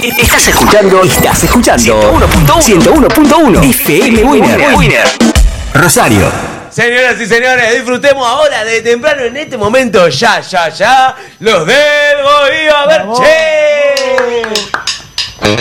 Estás escuchando 101.1 FM Winner. Rosario. Señoras y señores, disfrutemos ahora de temprano en este momento. Ya, los del Goiaba Berche.